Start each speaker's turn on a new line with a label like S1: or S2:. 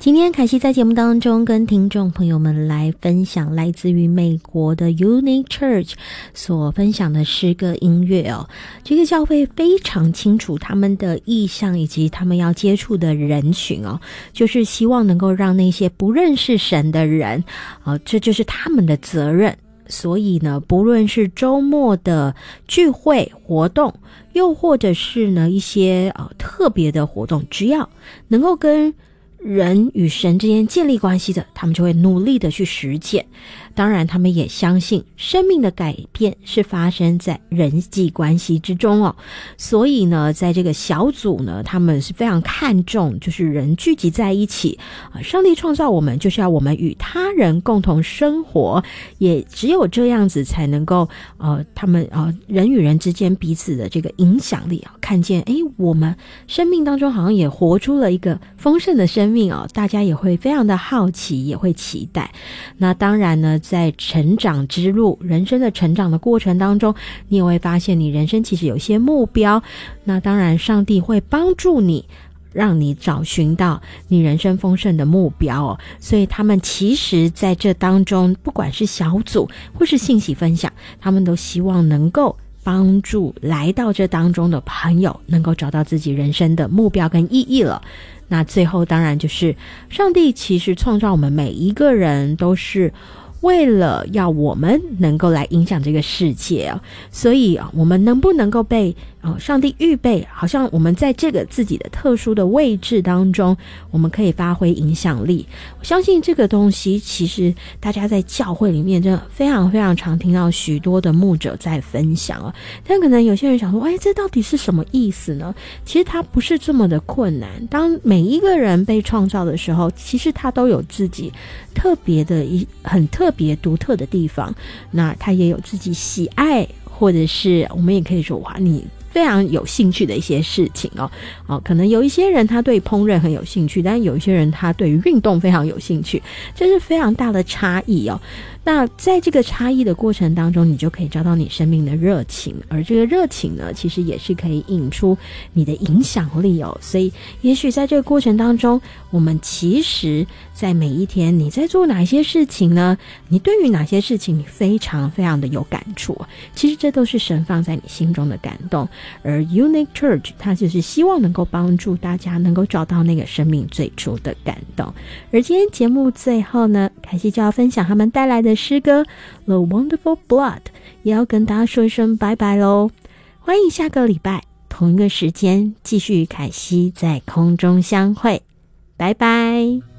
S1: 今天凯西在节目当中跟听众朋友们来分享来自于美国的 Unique Church 所分享的诗歌音乐哦。这个教会非常清楚他们的意向以及他们要接触的人群哦，就是希望能够让那些不认识神的人这就是他们的责任。所以呢，不论是周末的聚会活动，又或者是呢一些特别的活动，只要能够跟人与神之间建立关系的，他们就会努力的去实践。当然他们也相信生命的改变是发生在人际关系之中哦。所以呢，在这个小组呢，他们是非常看重就是人聚集在一起上帝创造我们就是要我们与他人共同生活，也只有这样子才能够他们人与人之间彼此的这个影响力看见我们生命当中好像也活出了一个丰盛的生命大家也会非常的好奇，也会期待。那当然呢，在成长之路，人生的成长的过程当中，你也会发现你人生其实有一些目标，那当然上帝会帮助你，让你找寻到你人生丰盛的目标所以他们其实在这当中，不管是小组或是信息分享，他们都希望能够帮助来到这当中的朋友能够找到自己人生的目标跟意义了。那最后当然就是上帝其实创造我们每一个人都是为了要我们能够来影响这个世界所以我们能不能够被上帝预备，好像我们在这个自己的特殊的位置当中，我们可以发挥影响力。我相信这个东西其实大家在教会里面真的非常非常常听到许多的牧者在分享但可能有些人想说这到底是什么意思呢？其实它不是这么的困难。当每一个人被创造的时候，其实他都有自己特别的很特别独特的地方，那他也有自己喜爱，或者是我们也可以说你非常有兴趣的一些事情可能有一些人他对烹饪很有兴趣，但有一些人他对于运动非常有兴趣，这是非常大的差异那在这个差异的过程当中，你就可以找到你生命的热情，而这个热情呢，其实也是可以引出你的影响力所以也许在这个过程当中，我们其实在每一天你在做哪些事情呢？你对于哪些事情你非常非常的有感触其实这都是神放在你心中的感动。而 Unique Church 它就是希望能够帮助大家能够找到那个生命最初的感动。而今天节目最后呢，凯西就要分享他们带来的诗歌 The Wonderful Blood， 也要跟大家说一声拜拜咯。欢迎下个礼拜同一个时间继续与凯西在空中相会，拜拜。